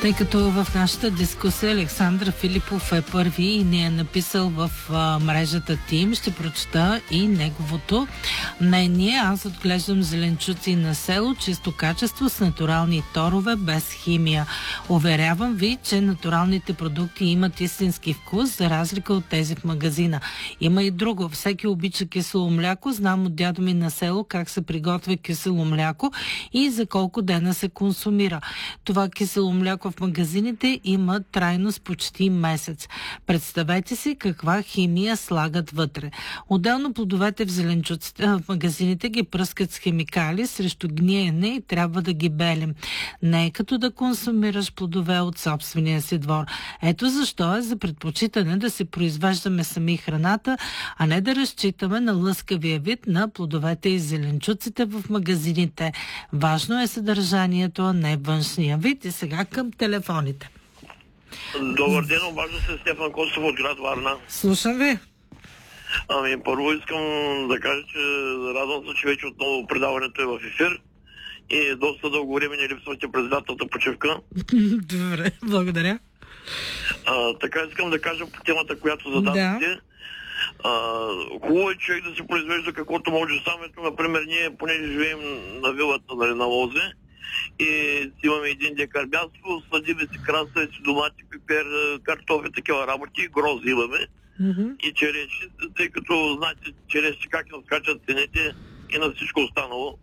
Тъй като в нашата дискусия Александър Филипов е първи и ни е написал в мрежата Team, ще прочета и неговото мнение. Аз отглеждам зеленчуци на село, чисто качество, с натурални торове, без химия. Уверявам ви, че натуралните продукти имат истински вкус, за разлика от тези в магазина. Има и друго. Всеки обича кисело мляко. Знам от дядо ми на село как се приготвя кисело мляко и за колко дена се консумира. Това кисело мляко в магазините има трайност почти месец. Представете си каква химия слагат вътре. Отделно плодовете в зеленчуците в магазините ги пръскат с химикали срещу гниене и трябва да ги белим. Не е като да консумираш плодове от собствения си двор. Ето защо е за предпочитане да си произвеждаме сами храната, а не да разчитаме на лъскавия вид на плодовете и зеленчуците в магазините. Важно е съдържанието, а не външния вид. И сега към телефоните. Добър ден, обажда се Стефан Костов от град Варна. Слушам ви. Първо искам да кажа, че радвам се, че вече отново предаването е в ефир и доста дълго време не липсвате през лятната почивка. Добре, благодаря. Така искам да кажа по темата, която зададохте. Да. Хубаво е човек да се произвежда каквото може сам. Ето, например, ние, понеже живеем на вилата, на лозе, и имаме 1 декар място, садили си краставици, домати, пипер, картофи, такива работи, грози имаме. И череши, тъй като знаете череши как не скачат цените и на всичко останало.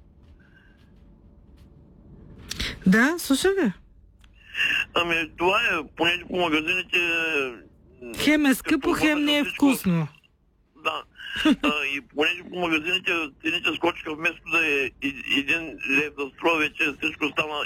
Да, слушам ви. Това е, понеже по магазините... Хем е скъпо, хем не е вкусно. Да. И понеже по магазините цените скочиха, вместо да е 1 лев да струва, вече всичко стана